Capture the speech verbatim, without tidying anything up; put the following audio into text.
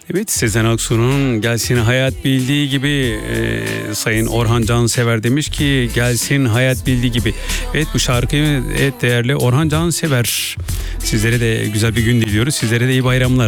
Evet, Sezen Aksu'nun Gelsin Hayat Bildiği Gibi, e, Sayın Orhan Cansever demiş ki gelsin hayat bildiği gibi. Evet, bu şarkıyı evet değerli Orhan Cansever. Sizlere de güzel bir gün diliyoruz. Sizlere de iyi bayramlar.